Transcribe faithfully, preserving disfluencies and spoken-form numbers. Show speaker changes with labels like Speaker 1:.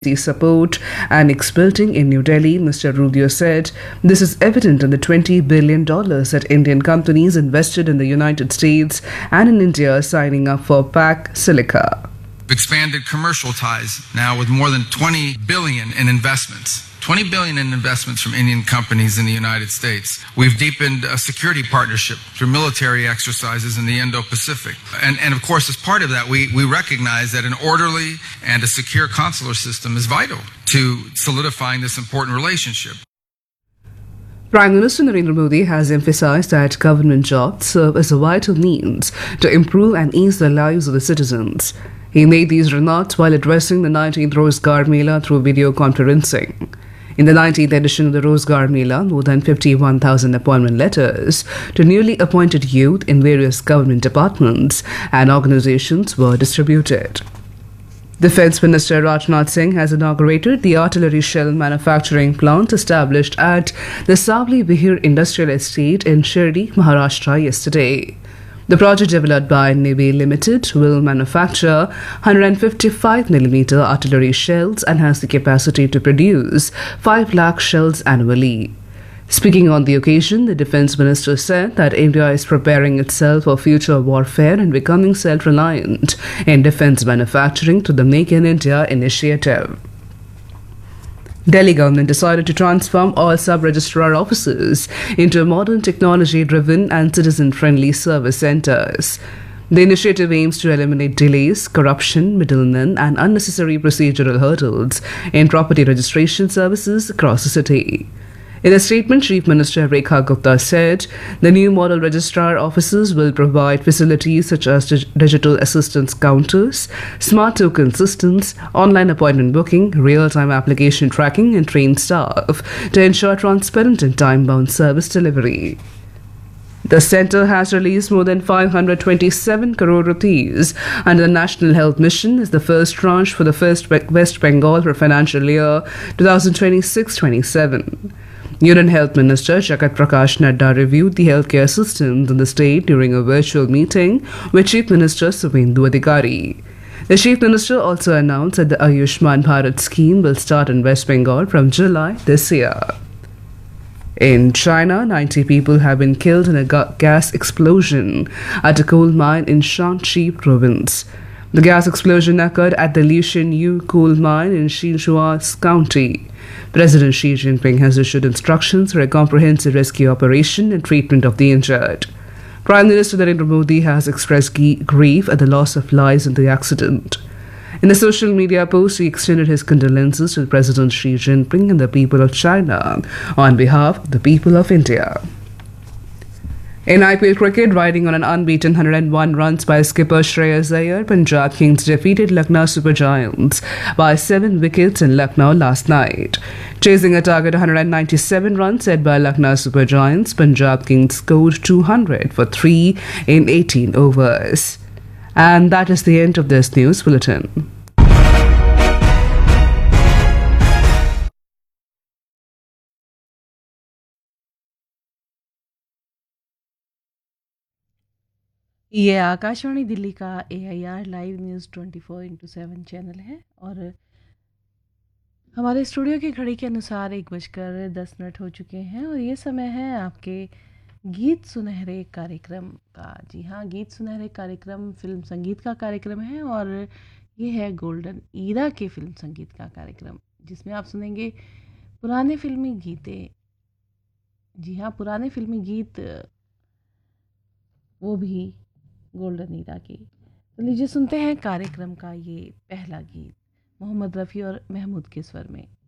Speaker 1: support Annex building in New Delhi, Mister Rubio said this is evident in the twenty billion dollars that Indian companies invested in the United States and in India signing up for Pac Silica.
Speaker 2: Expanded commercial ties now with more than twenty billion dollars in investments. twenty billion dollars in investments from Indian companies in the United States. We've deepened a security partnership through military exercises in the Indo-Pacific. And, and of course, as part of that, we, we recognize that an orderly and a secure consular system is vital to solidifying this important relationship.
Speaker 1: Prime Minister Narendra Modi has emphasized that government jobs serve as a vital means to improve and ease the lives of the citizens. He made these remarks while addressing the nineteenth Rozgar Mela through video conferencing. In the nineteenth edition of the Rozgar Mela, more than fifty-one thousand appointment letters to newly appointed youth in various government departments and organizations were distributed. Defence Minister Rajnath Singh has inaugurated the artillery shell manufacturing plant established at the Savli Vihir Industrial Estate in Shirdi, Maharashtra yesterday. The project developed by Navy Limited will manufacture one hundred fifty-five millimeter artillery shells and has the capacity to produce five lakh shells annually. Speaking on the occasion, the Defence Minister said that India is preparing itself for future warfare and becoming self-reliant in defence manufacturing through the Make in India initiative. Delhi government decided to transform all sub-registrar offices into modern technology-driven and citizen-friendly service centres. The initiative aims to eliminate delays, corruption, middlemen and unnecessary procedural hurdles in property registration services across the city. In a statement, Chief Minister Rekha Gupta said the new model registrar offices will provide facilities such as digital assistance counters, smart token systems, online appointment booking, real-time application tracking and trained staff to ensure transparent and time-bound service delivery. The centre has released more than five hundred twenty-seven crore rupees under the National Health Mission as the first tranche for the first West Bengal for financial year twenty twenty-six twenty-seven. Union Health Minister Jagat Prakash Nadda reviewed the healthcare systems in the state during a virtual meeting with Chief Minister Suvendu Adhikari. The Chief Minister also announced that the Ayushman Bharat scheme will start in West Bengal from July this year. In China, ninety people have been killed in a ga- gas explosion at a coal mine in Shanxi province. The gas explosion occurred at the Liuxianyu coal mine in Xinhua County. President Xi Jinping has issued instructions for a comprehensive rescue operation and treatment of the injured. Prime Minister Narendra Modi has expressed grief at the loss of lives in the accident. In a social media post, he extended his condolences to President Xi Jinping and the people of China on behalf of the people of India. In I P L cricket, riding on an unbeaten one hundred one runs by skipper Shreyas Iyer, Punjab Kings defeated Lucknow Super Giants by seven wickets in Lucknow last night. Chasing a target one hundred ninety-seven runs set by Lucknow Super Giants, Punjab Kings scored two hundred for three in eighteen overs. And that is the end of this news bulletin.
Speaker 3: ये आकाशवाणी दिल्ली का ए I R live news twenty four into seven channel है और हमारे studio की घड़ी के अनुसार एक बजकर दस मिनट हो चुके हैं और ये समय है आपके गीत सुनहरे कार्यक्रम का। जी हाँ, गीत सुनहरे कार्यक्रम फिल्म संगीत का कार्यक्रम है और ये है गोल्डन ईरा के फिल्म संगीत का कार्यक्रम, जिसमें आप सुनेंगे पुराने फिल्मी गीतें। जी हाँ, पुराने फिल्मी गीत, वो भी गोल्डन ईरा की। तो लीजिए सुनते हैं कार्यक्रम का ये पहला गीत मोहम्मद रफ़ी और महमूद के स्वर में।